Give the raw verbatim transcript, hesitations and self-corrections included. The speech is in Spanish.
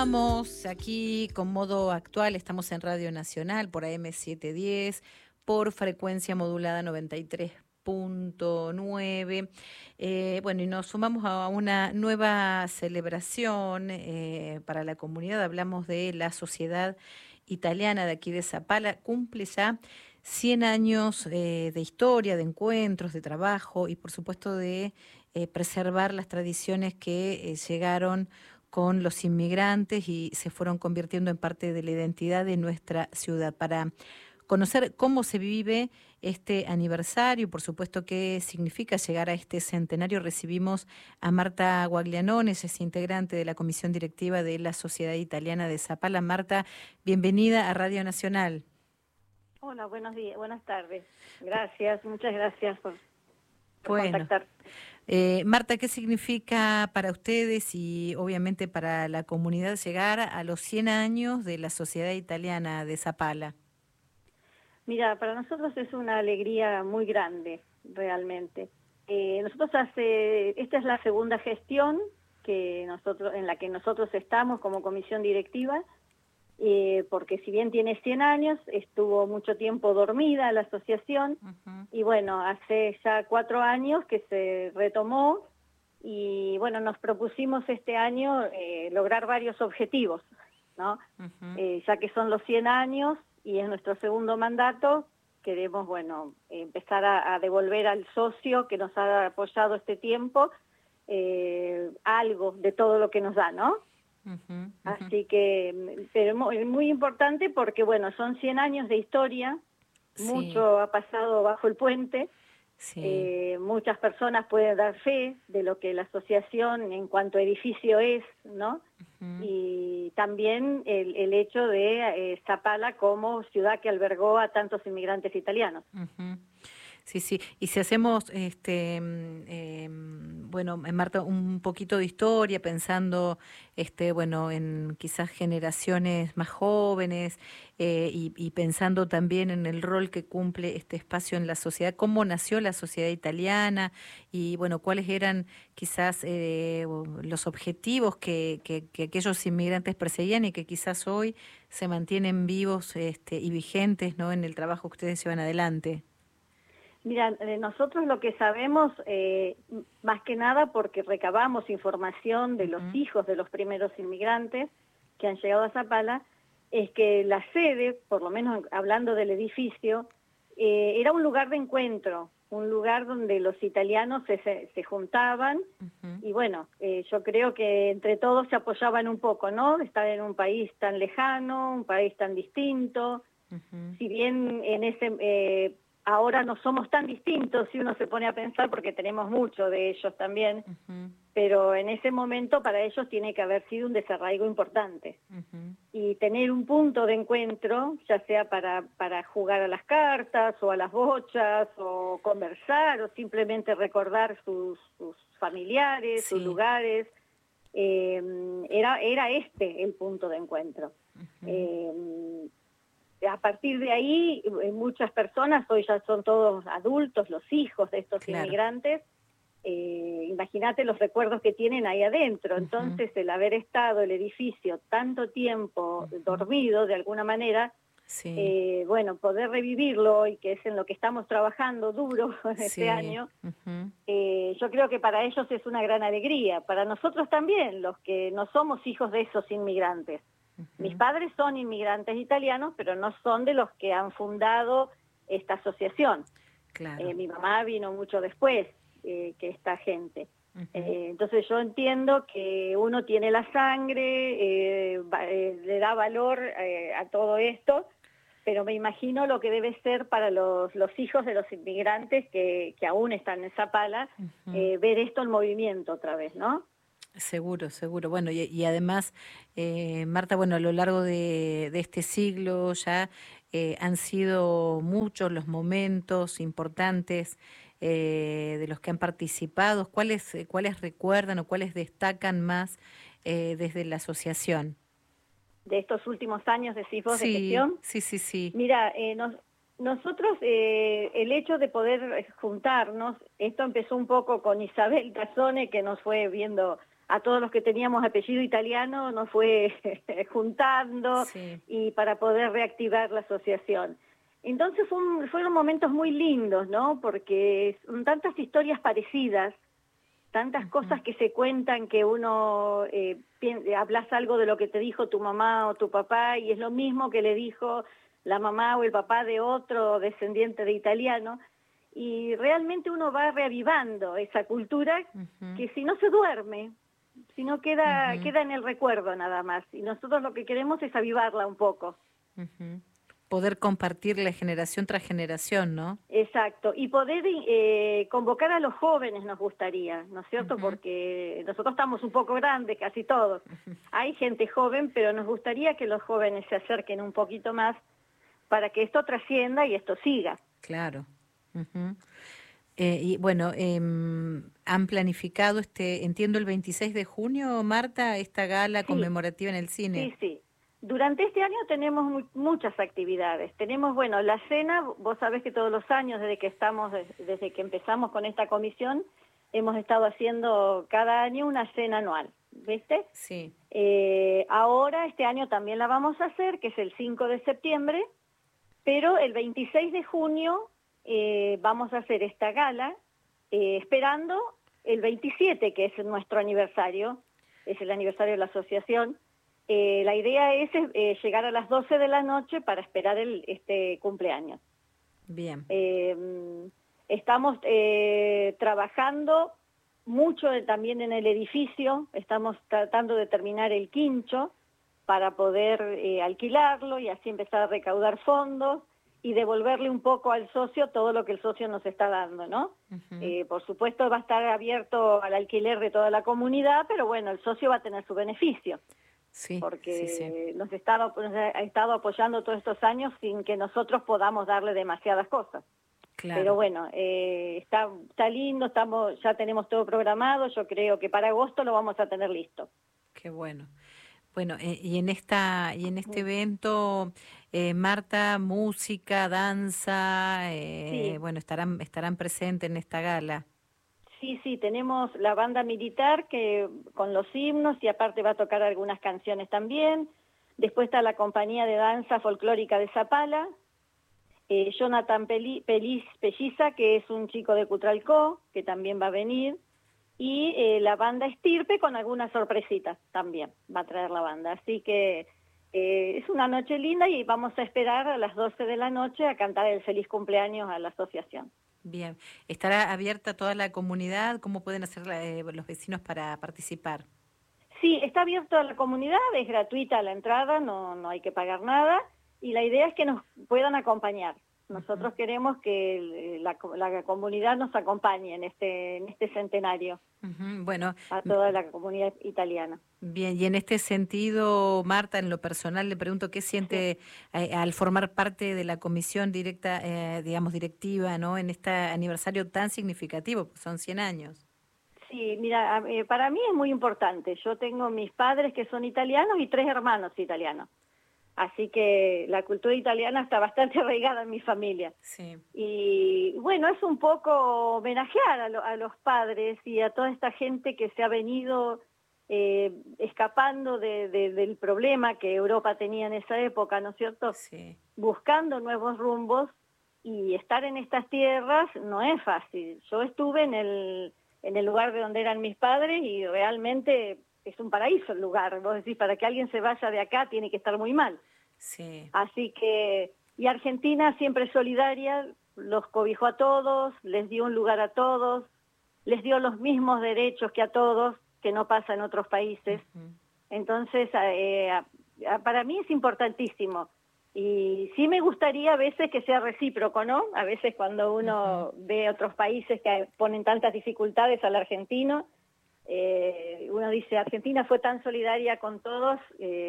Estamos aquí con modo actual, estamos en Radio Nacional por A M setecientos diez, por frecuencia modulada noventa y tres punto nueve. Eh, bueno, y nos sumamos a una nueva celebración eh, para la comunidad. Hablamos de la Sociedad Italiana de aquí de Zapala. Cumple ya cien años eh, de historia, de encuentros, de trabajo y por supuesto de eh, preservar las tradiciones que eh, llegaron con los inmigrantes y se fueron convirtiendo en parte de la identidad de nuestra ciudad. Para conocer cómo se vive este aniversario, por supuesto qué significa llegar a este centenario, recibimos a Marta Guaglianones, es integrante de la Comisión Directiva de la Sociedad Italiana de Zapala. Marta, bienvenida a Radio Nacional. Hola, buenos días, buenas tardes. Gracias, muchas gracias por, por bueno. contactar. Eh, Marta, ¿qué significa para ustedes y obviamente para la comunidad llegar a los cien años de la Sociedad Italiana de Zapala? Mira, para nosotros es una alegría muy grande, realmente. Eh, nosotros hace, esta es la segunda gestión que nosotros, en la que nosotros estamos como comisión directiva, eh, porque si bien tiene cien años, estuvo mucho tiempo dormida la asociación, uh-huh. Y bueno, hace ya cuatro años que se retomó y bueno, nos propusimos este año eh, lograr varios objetivos, ¿no? Uh-huh. Eh, ya que son los cien años y es nuestro segundo mandato, queremos, bueno, empezar a, a devolver al socio que nos ha apoyado este tiempo eh, algo de todo lo que nos da, ¿no? Uh-huh, uh-huh. Así que, pero muy, muy importante porque, bueno, son cien años de historia, sí. Mucho ha pasado bajo el puente, sí. eh, muchas personas pueden dar fe de lo que la asociación en cuanto a edificio es, ¿no? Uh-huh. Y también el, el hecho de eh, Zapala como ciudad que albergó a tantos inmigrantes italianos. Uh-huh. Sí, sí, y si hacemos, este, eh, bueno, Marta, un poquito de historia, pensando, este, bueno, en quizás generaciones más jóvenes eh, y, y pensando también en el rol que cumple este espacio en la sociedad, cómo nació la sociedad italiana y, bueno, cuáles eran quizás eh, los objetivos que, que, que aquellos inmigrantes perseguían y que quizás hoy se mantienen vivos este, y vigentes, ¿no?, en el trabajo que ustedes llevan adelante. Mira, nosotros lo que sabemos, eh, más que nada porque recabamos información de los uh-huh. hijos de los primeros inmigrantes que han llegado a Zapala, es que la sede, por lo menos hablando del edificio, eh, era un lugar de encuentro, un lugar donde los italianos se, se, se juntaban uh-huh. y bueno, eh, yo creo que entre todos se apoyaban un poco, ¿no? Estar en un país tan lejano, un país tan distinto, uh-huh. si bien en ese... Eh, ahora no somos tan distintos si uno se pone a pensar porque tenemos mucho de ellos también, uh-huh. pero en ese momento para ellos tiene que haber sido un desarraigo importante. Uh-huh. Y tener un punto de encuentro, ya sea para, para jugar a las cartas o a las bochas o conversar o simplemente recordar sus, sus familiares, sí. sus lugares, eh, era, era este el punto de encuentro. Uh-huh. eh, A partir de ahí, muchas personas, hoy ya son todos adultos, los hijos de estos claro. inmigrantes, eh, imagínate los recuerdos que tienen ahí adentro. Uh-huh. Entonces, el haber estado el edificio tanto tiempo uh-huh. dormido, de alguna manera, sí. eh, bueno, poder revivirlo y que es en lo que estamos trabajando duro este sí. año, uh-huh. eh, yo creo que para ellos es una gran alegría. Para nosotros también, los que no somos hijos de esos inmigrantes. Mis padres son inmigrantes italianos, pero no son de los que han fundado esta asociación. Claro. Eh, mi mamá vino mucho después eh, que esta gente. Uh-huh. Eh, entonces yo entiendo que uno tiene la sangre, eh, va, eh, le da valor eh, a todo esto, pero me imagino lo que debe ser para los, los hijos de los inmigrantes que, que aún están en Zapala, uh-huh. eh, ver esto en movimiento otra vez, ¿no? Seguro, seguro. Bueno, y, y además, eh, Marta, bueno, a lo largo de, de este siglo ya eh, han sido muchos los momentos importantes eh, de los que han participado. ¿Cuáles, cuáles recuerdan o cuáles destacan más eh, desde la asociación? De estos últimos años, decís vos, sí, de gestión. Sí, sí, sí. Mira, eh, nos, nosotros, eh, el hecho de poder juntarnos, esto empezó un poco con Isabel Tazzone, que nos fue viendo a todos los que teníamos apellido italiano nos fue juntando Sí. y para poder reactivar la asociación. Entonces fue un, fueron momentos muy lindos, ¿no? Porque son tantas historias parecidas, tantas Ujú. cosas que se cuentan que uno eh, hablas algo de lo que te dijo tu mamá o tu papá y es lo mismo que le dijo la mamá o el papá de otro descendiente de italiano, y realmente uno va reavivando esa cultura Ujú. que si no se duerme, si no queda, Ujú. queda en el recuerdo nada más, y nosotros lo que queremos es avivarla un poco. Ujú. Poder compartirla generación tras generación, ¿no? Exacto, y poder eh, convocar a los jóvenes nos gustaría, ¿no es cierto? Ujú. Porque nosotros estamos un poco grandes, casi todos. Hay gente joven, pero nos gustaría que los jóvenes se acerquen un poquito más para que esto trascienda y esto siga. Claro. Ujú. Eh, y bueno, em, han planificado, este, entiendo, el veintiséis de junio, Marta, esta gala Sí, conmemorativa en el cine. sí, sí. Durante este año tenemos mu muchas actividades. Tenemos, bueno, la cena, vos sabés que todos los años, desde que estamos, desde que empezamos con esta comisión, hemos estado haciendo cada año una cena anual, ¿viste? Sí. Eh, ahora, este año también la vamos a hacer, que es el cinco de septiembre, pero el veintiséis de junio eh, vamos a hacer esta gala, eh, esperando el veintisiete, que es nuestro aniversario, es el aniversario de la asociación. Eh, la idea es eh, llegar a las doce de la noche para esperar el, este cumpleaños. Bien. Eh, estamos eh, trabajando mucho de, también en el edificio, estamos tratando de terminar el quincho para poder eh, alquilarlo y así empezar a recaudar fondos y devolverle un poco al socio todo lo que el socio nos está dando, ¿no? Ujú. Eh, por supuesto va a estar abierto al alquiler de toda la comunidad, pero bueno, el socio va a tener su beneficio, Sí, sí, sí. porque nos, estado, nos ha estado apoyando todos estos años sin que nosotros podamos darle demasiadas cosas. Pero Claro. bueno, eh, está, está lindo, estamos, ya tenemos todo programado, yo creo que para agosto lo vamos a tener listo. Qué bueno. Bueno, eh, y en esta y en este Mm. evento, eh, Marta, música, danza, eh, Sí, bueno, estarán estarán presentes en esta gala. sí, sí, tenemos la banda militar que con los himnos y aparte va a tocar algunas canciones también. Después está la compañía de danza folclórica de Zapala, eh, Jonathan Peli, Pelis Pelliza, que es un chico de Cutralcó, que también va a venir, y eh, la banda Estirpe con algunas sorpresitas también va a traer la banda. Así que eh, es una noche linda y vamos a esperar a las doce de la noche a cantar el feliz cumpleaños a la asociación. Bien, ¿estará abierta toda la comunidad? ¿Cómo pueden hacer la- eh, los vecinos para participar? Sí, está abierto a la comunidad, es gratuita la entrada, no, no hay que pagar nada, y la idea es que nos puedan acompañar. Nosotros Ujú. queremos que la, la comunidad nos acompañe en este, en este centenario, Ujú. Bueno, a m- toda la comunidad italiana. bien, y en este sentido, Marta, en lo personal, le pregunto qué Sí. siente eh, al formar parte de la comisión directa, eh, digamos, directiva, ¿no? En este aniversario tan significativo, porque son cien años. Sí, mira, a- eh, para mí es muy importante. Yo tengo mis padres que son italianos y tres hermanos italianos. Así que la cultura italiana está bastante arraigada en mi familia. Sí. Y bueno, es un poco homenajear a, lo- a los padres y a toda esta gente que se ha venido eh, escapando de, de- del problema que Europa tenía en esa época, ¿no es cierto? Sí. Buscando nuevos rumbos, y estar en estas tierras no es fácil. Yo estuve en el, en el lugar de donde eran mis padres y realmente es un paraíso el lugar. Vos decís, para que alguien se vaya de acá tiene que estar muy mal. Sí. Así que, y Argentina siempre es solidaria, los cobijó a todos, les dio un lugar a todos, les dio los mismos derechos que a todos, que no pasa en otros países. Ujú. Entonces, eh, a- a- para mí es importantísimo. Y sí me gustaría a veces que sea recíproco, ¿no? A veces cuando Ujú. uno ve otros países que ponen tantas dificultades al argentino, eh, uno dice, Argentina fue tan solidaria con todos, eh,